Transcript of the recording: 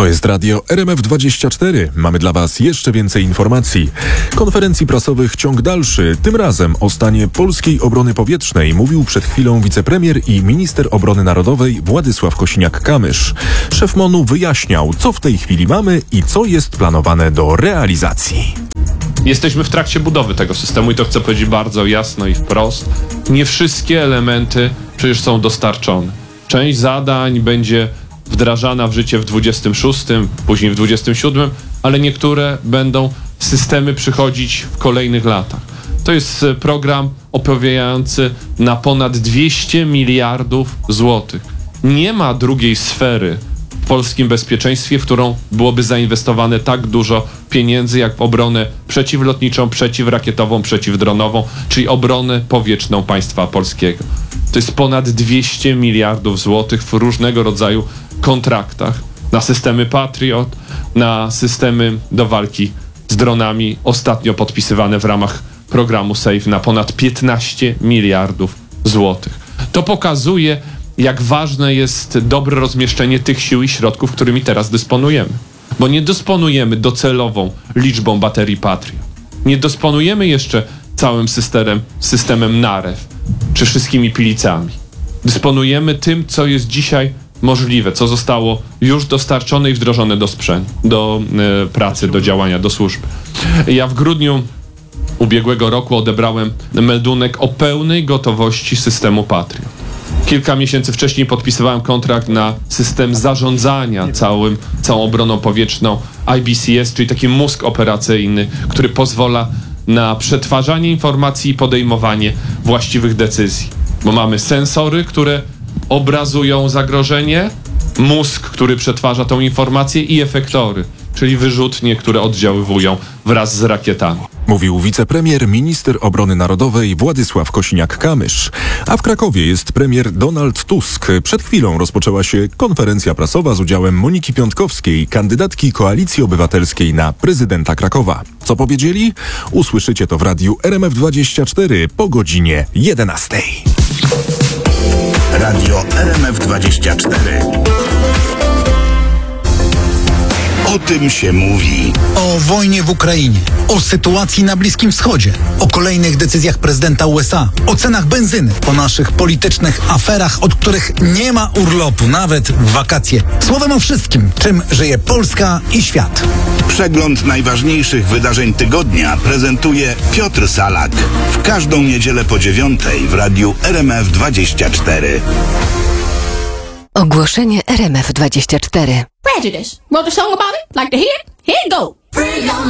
To jest radio RMF24. Mamy dla Was jeszcze więcej informacji. Konferencji prasowych ciąg dalszy. Tym razem o stanie polskiej obrony powietrznej mówił przed chwilą wicepremier i minister obrony narodowej Władysław Kosiniak-Kamysz. Szef MON-u wyjaśniał, co w tej chwili mamy i co jest planowane do realizacji. Jesteśmy w trakcie budowy tego systemu i to chcę powiedzieć bardzo jasno i wprost. Nie wszystkie elementy przecież są dostarczone. Część zadań będzie wdrażana w życie w 26, później w 27, ale niektóre będą systemy przychodzić w kolejnych latach. To jest program opowiadający na ponad 200 miliardów złotych. Nie ma drugiej sfery w polskim bezpieczeństwie, w którą byłoby zainwestowane tak dużo pieniędzy jak w obronę przeciwlotniczą, przeciwrakietową, przeciwdronową, czyli obronę powietrzną państwa polskiego. To jest ponad 200 miliardów złotych w różnego rodzaju kontraktach na systemy Patriot, na systemy do walki z dronami, ostatnio podpisywane w ramach programu SAFE na ponad 15 miliardów złotych. To pokazuje, jak ważne jest dobre rozmieszczenie tych sił i środków, którymi teraz dysponujemy. Bo nie dysponujemy docelową liczbą baterii Patriot. Nie dysponujemy jeszcze całym systemem NAREW, czy wszystkimi pilicami. Dysponujemy tym, co jest dzisiaj możliwe, co zostało już dostarczone i wdrożone do pracy, do działania, do służby. Ja w grudniu ubiegłego roku odebrałem meldunek o pełnej gotowości systemu Patriot. Kilka miesięcy wcześniej podpisywałem kontrakt na system zarządzania całą obroną powietrzną IBCS, czyli taki mózg operacyjny, który pozwala na przetwarzanie informacji i podejmowanie właściwych decyzji. Bo mamy sensory, które obrazują zagrożenie, mózg, który przetwarza tą informację i efektory, czyli wyrzutnie, które oddziaływują wraz z rakietami. Mówił wicepremier, minister obrony narodowej Władysław Kosiniak-Kamysz. A w Krakowie jest premier Donald Tusk. Przed chwilą rozpoczęła się konferencja prasowa z udziałem Moniki Piątkowskiej, kandydatki Koalicji Obywatelskiej na prezydenta Krakowa. Co powiedzieli? Usłyszycie to w radiu RMF24 po godzinie 11. Radio RMF24. O tym się mówi. O wojnie w Ukrainie, o sytuacji na Bliskim Wschodzie, o kolejnych decyzjach prezydenta USA, o cenach benzyny, o naszych politycznych aferach, od których nie ma urlopu, nawet w wakacje. Słowem o wszystkim, czym żyje Polska i świat. Przegląd najważniejszych wydarzeń tygodnia prezentuje Piotr Salak. W każdą niedzielę po 9:00 w radiu RMF24. Ogłoszenie RMF24. Prejudice. Wrote a song about it? Like to hear it? Here it goes.